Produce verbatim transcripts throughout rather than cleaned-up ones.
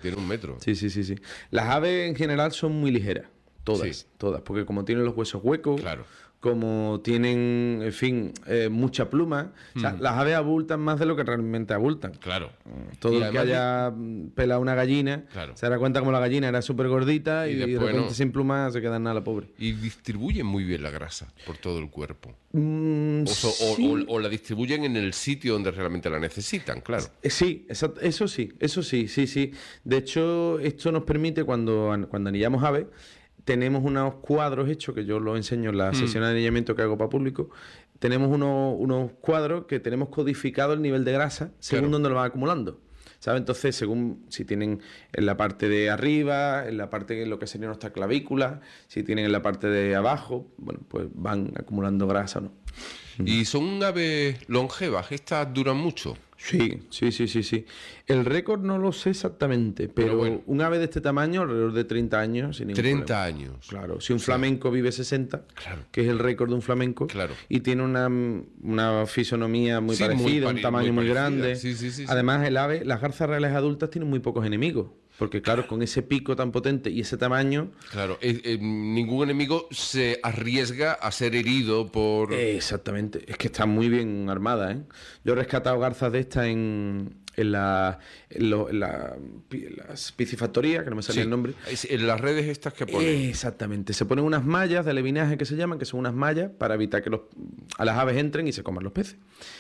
tiene un metro. Sí, sí, sí, sí. Las aves en general son muy ligeras, todas, Sí. todas, porque como tienen los huesos huecos, Claro. como tienen, en fin, eh, mucha pluma, o sea, Mm. las aves abultan más de lo que realmente abultan. Claro. Todo Y el que además di- haya mm, pelado una gallina Claro. se dará cuenta como la gallina era súper gordita Y y, de después repente no. sin plumas se queda en nada la pobre. Y distribuyen muy bien la grasa por todo el cuerpo. Mm, O, so- o- sí. o- o la distribuyen en el sitio donde realmente la necesitan, claro. Eh, Sí, exact- eso sí, eso sí, sí, sí. De hecho, esto nos permite, cuando, an- cuando anillamos aves, tenemos unos cuadros hechos, que yo los enseño en la Hmm. sesión de anillamiento que hago para público. Tenemos unos, unos cuadros que tenemos codificado el nivel de grasa según Claro. donde lo van acumulando. ¿Sabes? Entonces, según si tienen en la parte de arriba, en la parte de lo que sería nuestra clavícula, si tienen en la parte de abajo, bueno, pues van acumulando grasa o no. Y son aves longevas, estas duran mucho. Sí, sí, sí, sí, sí. El récord no lo sé exactamente, pero, Pero bueno. un ave de este tamaño, alrededor de treinta años, sin ningún treinta problema. años. Claro, si un flamenco vive sesenta, Claro. que es el récord de un flamenco, Claro. y tiene una, una fisonomía muy Sí, muy parecida, pari- un tamaño muy muy, parecida. grande. Sí, sí, sí, sí. Además, el ave, las garzas reales adultas tienen muy pocos enemigos, porque claro, con ese pico tan potente y ese tamaño, Claro, eh, eh, ningún enemigo se arriesga a ser herido por... eh, exactamente, es que está muy bien armada, ¿eh? Yo he rescatado garzas de estas en, en la, en lo- en la, pi- las piscifactorías, que no me sale Sí, el nombre. es- en las redes estas que ponen. Exactamente, se ponen unas mallas de alevinaje que se llaman, que son unas mallas para evitar que los, a las aves entren y se coman los peces.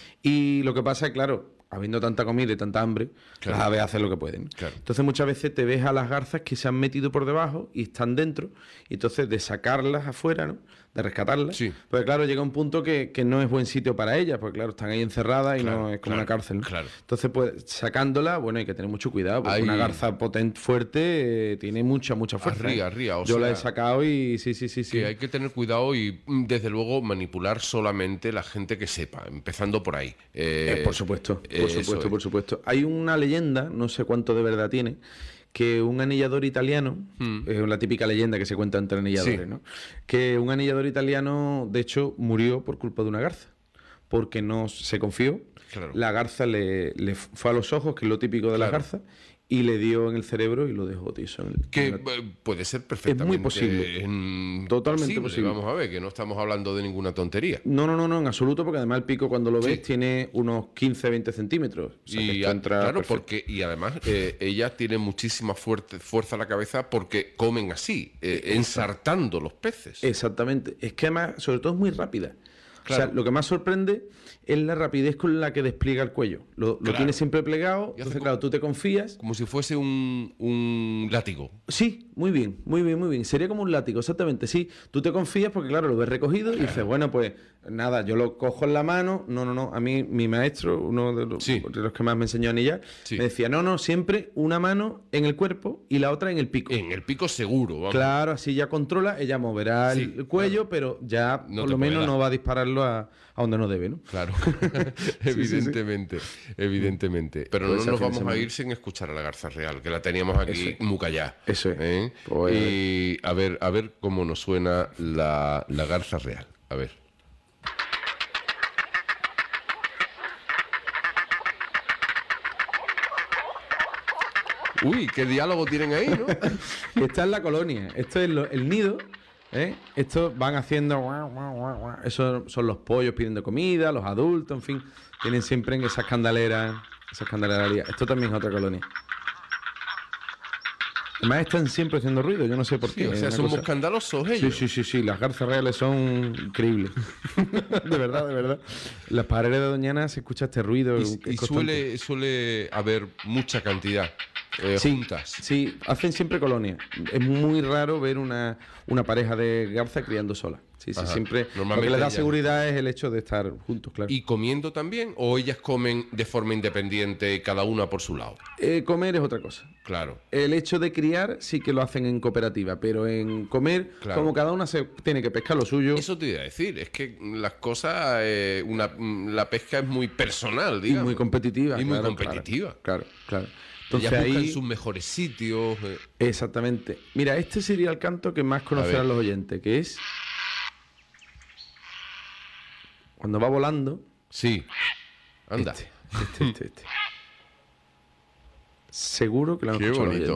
Y lo que pasa es, claro, habiendo tanta comida y tanta hambre, Claro. las aves hacen lo que pueden. Claro. Entonces muchas veces te ves a las garzas que se han metido por debajo y están dentro, y entonces de sacarlas afuera, ¿no? De rescatarlas. Sí. Pues claro, llega un punto que, que no es buen sitio para ellas, porque claro, están ahí encerradas y Claro, no es como claro, una cárcel, ¿no? claro. Entonces, pues sacándola, bueno, hay que tener mucho cuidado, porque Hay- una garza potente, fuerte, eh, tiene mucha, mucha fuerza. Arría, ¿eh? arría, o Yo la he sea- sacado y sí, sí, sí, sí. Que hay que tener cuidado y, mm, desde luego, manipular solamente la gente que sepa, empezando por ahí. Eh, Eh, por supuesto, por eso supuesto, es. por supuesto. Hay una leyenda, no sé cuánto de verdad tiene, que un anillador italiano, Mm. es la típica leyenda que se cuenta entre anilladores, Sí. ¿no? Que un anillador italiano, de hecho, murió por culpa de una garza, porque no se confió. Claro. La garza le, le fue a los ojos, que es lo típico de las Claro. garzas, y le dio en el cerebro y lo dejó tieso. En el- Que en la- eh, puede ser perfectamente... posible. en- Totalmente posible. Vamos a ver, que no estamos hablando de ninguna tontería. No, no, no, no, en absoluto, porque además el pico cuando lo ves Sí. tiene unos quince, veinte centímetros. O sea, que Y esto a- entra claro, perfecto. porque y además eh, ella tiene muchísima fuerte, fuerza a la cabeza porque comen así, eh, ensartando los peces. Exactamente. Es que además, sobre todo, es muy rápida. O Claro. sea, lo que más sorprende es la rapidez con la que despliega el cuello. Lo, lo Claro. tiene siempre plegado, Y hace entonces, como- claro, tú te confías. Como si fuese un, un látigo. Sí, muy bien, muy bien, muy bien. Sería como un látigo, exactamente. Sí, tú te confías porque, claro, lo ves recogido y dices, bueno, pues nada, yo lo cojo en la mano. No, no, no. A mí, mi maestro, uno de los, Sí. de los que más me enseñó a anillar, Sí. me decía, no, no, siempre una mano en el cuerpo y la otra en el pico. En el pico seguro, vamos. Claro, así ya controla, ella moverá Sí, el cuello, pero ya No por te lo puede menos dar. no va a dispararlo a, a donde no debe, ¿no? Claro, sí. evidentemente, evidentemente. Pero Puede no ser nos fin de vamos a semana. ir sin escuchar a la garza real, que la teníamos aquí Eso es. muy callada. Eso es. ¿eh? Pues- Y a ver, a ver cómo nos suena la, la garza real. A ver. Uy, qué diálogo tienen ahí, ¿no? Esta es la colonia, esto es lo- el nido, ¿eh? Estos van haciendo... guau, guau, guau, guau. Esos son los pollos pidiendo comida, los adultos, en fin. Tienen siempre en esas candeleras, esas candelerías. Esto también es otra colonia. Además están siempre haciendo ruido, yo no sé por Sí, qué. o es sea, una somos cosa- escandalosos Sí, ellos. sí, sí, sí, las garzas reales son increíbles. de verdad, de verdad. Las paredes de Doñana se escucha este ruido. Y, es y constante. suele, suele haber mucha cantidad eh, Sí, juntas. Sí, hacen siempre colonia. Es muy raro ver una, una pareja de garza criando sola. Sí, sí, Ajá. siempre. Lo Normalmente que les da ellas- seguridad es el hecho de estar juntos, claro. ¿Y comiendo también? ¿O ellas comen de forma independiente, cada una por su lado? Eh, comer es otra cosa. Claro. El hecho de criar sí que lo hacen en cooperativa, pero en comer, Claro. como cada una se tiene que pescar lo suyo. Eso te iba a decir, es que las cosas, eh, una, la pesca es muy personal, Y digamos. muy competitiva. Y muy claro, competitiva. Claro, claro. claro. Ellas Entonces buscan ahí. sus mejores sitios. eh. Exactamente. Mira, este sería el canto que más conocerán ver. los oyentes, que es. Cuando va volando. Sí. Anda. Este, este, este, este. Seguro que lo han Qué escuchado los bonito. oyentes.